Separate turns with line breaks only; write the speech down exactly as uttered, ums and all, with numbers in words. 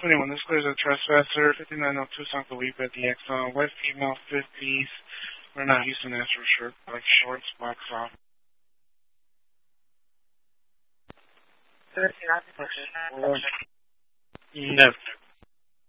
twenty-one, this clears a trespasser. fifty-nine oh two, Santa Felipe at the Exxon. White female, fifties. We're not Houston, that's for sure. Like shorts, box off.
Never.